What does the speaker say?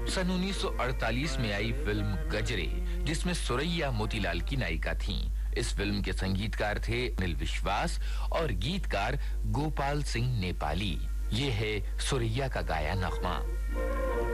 सन 1948 में आई फिल्म गजरे, जिसमें सुरैया मोतीलाल की नायिका थीं। इस फिल्म के संगीतकार थे अनिल विश्वास और गीतकार गोपाल सिंह नेपाली। ये है सुरैया का गाया नगमा।